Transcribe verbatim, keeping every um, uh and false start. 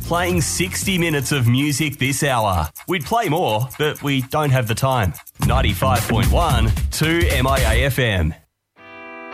playing sixty minutes of music this hour. We'd play more, but we don't have the time. ninety-five point one, two M I A F M.